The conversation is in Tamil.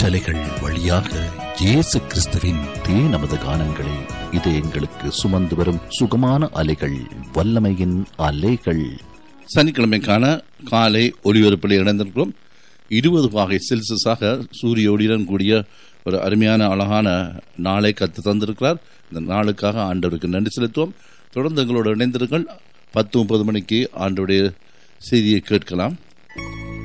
காற்றலைகள் வழியாக இயேசு கிறிஸ்துவின் நமது கானங்களை இது எங்களுக்கு சுமந்து வரும் சுகமான அலைகள், வல்லமையின் அலைகள். சனிக்கிழமைக்கான காலை ஒளிபரப்பில் இணைந்திருக்கிறோம். 20 வகை செல்சியஸாக சூரிய ஒளியுடன் கூடிய ஒரு அருமையான அழகான நாளை கத்து தந்திருக்கிறார். இந்த நாளுக்காக ஆண்டவருக்கு நன்றி செலுத்துவோம். தொடர்ந்து எங்களோடு இணைந்திருங்கள். 10-30 மணிக்கு ஆண்டவருடைய செய்தியை கேட்கலாம்.